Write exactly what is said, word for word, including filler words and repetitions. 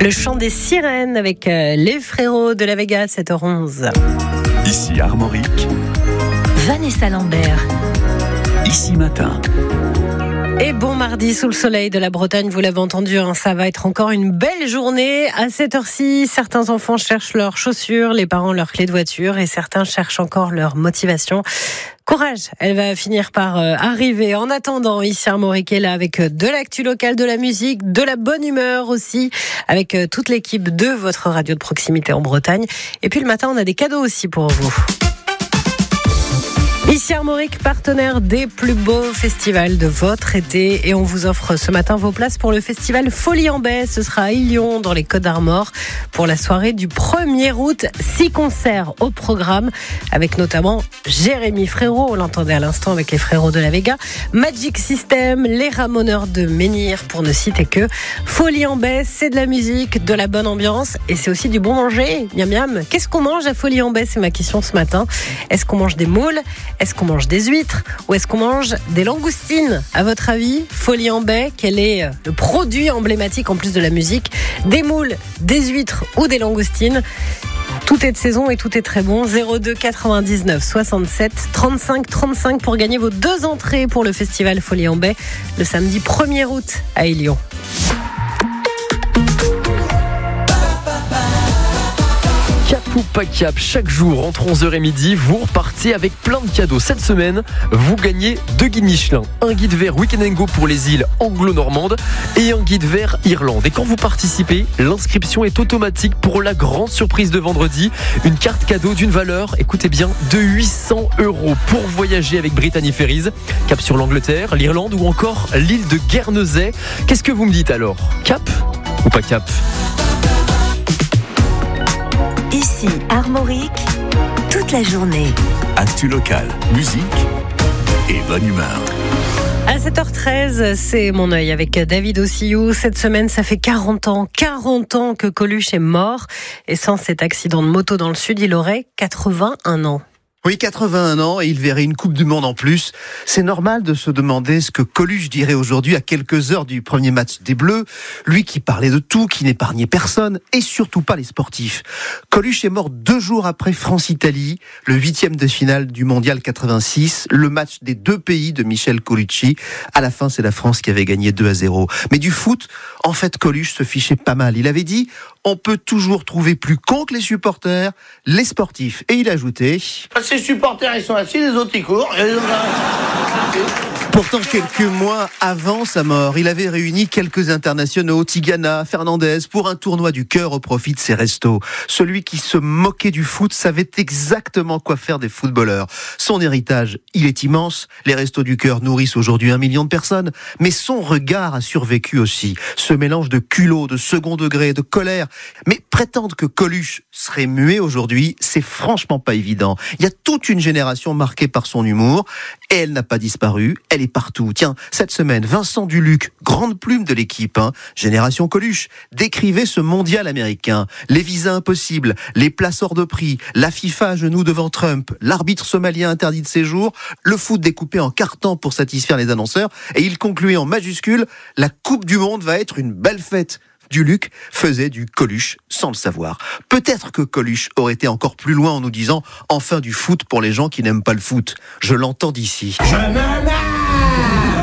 Le chant des sirènes avec euh, les frérots de la Vega, sept heures onze. Ici Armorique, Vanessa Lambert. Ici Matin. Et bon mardi sous le soleil de la Bretagne, vous l'avez entendu, hein, ça va être encore une belle journée. À cette heure-ci, certains enfants cherchent leurs chaussures, les parents leurs clés de voiture et certains cherchent encore leur motivation. Courage, elle va finir par euh, arriver. En attendant, ici Armorique est là avec de l'actu locale, de la musique, de la bonne humeur aussi, avec euh, toute l'équipe de votre radio de proximité en Bretagne. Et puis le matin, on a des cadeaux aussi pour vous. Ici Armorique, partenaire des plus beaux festivals de votre été, et on vous offre ce matin vos places pour le festival Folie en Baie. Ce sera à Illion dans les Côtes d'Armor pour la soirée du premier août. Six concerts au programme avec notamment Jérémy Frérot, on l'entendait à l'instant avec les Frérots de la Vega, Magic System, les Ramoneurs de Menhir pour ne citer que. Folie en Baie, c'est de la musique, de la bonne ambiance et c'est aussi du bon manger. Miam miam. Qu'est-ce qu'on mange à Folie en Baie? C'est ma question ce matin. Est-ce qu'on mange des moules? Est-ce qu'on mange des huîtres ou est-ce qu'on mange des langoustines? À votre avis, Folie en Baie, quel est le produit emblématique en plus de la musique? Des moules, des huîtres ou des langoustines? Tout est de saison et tout est très bon. zéro deux quatre-vingt-dix-neuf soixante-sept trente-cinq trente-cinq pour gagner vos deux entrées pour le festival Folie en Baie le samedi premier août à Illion. Cap ou pas cap, chaque jour entre onze heures et midi, vous repartez avec plein de cadeaux. Cette semaine, vous gagnez deux guides Michelin, un guide vert Weekend and Go pour les îles anglo-normandes et un guide vert Irlande. Et quand vous participez, l'inscription est automatique pour la grande surprise de vendredi, une carte cadeau d'une valeur, écoutez bien, de huit cents euros pour voyager avec Brittany Ferries, cap sur l'Angleterre, l'Irlande ou encore l'île de Guernesey. Qu'est-ce que vous me dites alors? Cap ou pas cap? Ici Armorique, toute la journée. Actu locale, musique et bonne humeur. À sept heures treize, c'est mon œil avec David Ossillou. Cette semaine, ça fait quarante ans, quarante ans que Coluche est mort. Et sans cet accident de moto dans le sud, il aurait quatre-vingt-un ans. Oui, quatre-vingt-un ans et il verrait une Coupe du Monde en plus. C'est normal de se demander ce que Coluche dirait aujourd'hui à quelques heures du premier match des Bleus. Lui qui parlait de tout, qui n'épargnait personne et surtout pas les sportifs. Coluche est mort deux jours après France-Italie, le huitième de finale du Mondial quatre-vingt-six, le match des deux pays de Michel Colucci. À la fin, c'est la France qui avait gagné deux à zéro. Mais du foot, en fait, Coluche se fichait pas mal. Il avait dit « On peut toujours trouver plus con que les supporters, les sportifs ». Et il ajoutait « Les supporters, ils sont assis, les autres, ils courent. » Pourtant, quelques mois avant sa mort, il avait réuni quelques internationaux, Tigana, Fernandez, pour un tournoi du cœur au profit de ses restos. Celui qui se moquait du foot savait exactement quoi faire des footballeurs. Son héritage, il est immense. Les restos du cœur nourrissent aujourd'hui un million de personnes. Mais son regard a survécu aussi. Ce mélange de culot, de second degré, de colère. Mais prétendre que Coluche serait muet aujourd'hui, c'est franchement pas évident. Il y a toute une génération marquée par son humour. Et elle n'a pas disparu. Elle est partout. Tiens, cette semaine, Vincent Duluc, grande plume de l'équipe, hein, Génération Coluche, décrivait ce mondial américain. Les visas impossibles, les places hors de prix, la FIFA à genoux devant Trump, l'arbitre somalien interdit de séjour, le foot découpé en cartons pour satisfaire les annonceurs, et il concluait en majuscule, la Coupe du Monde va être une belle fête. Duluc faisait du Coluche sans le savoir. Peut-être que Coluche aurait été encore plus loin en nous disant « Enfin du foot pour les gens qui n'aiment pas le foot ». Je l'entends d'ici. Je me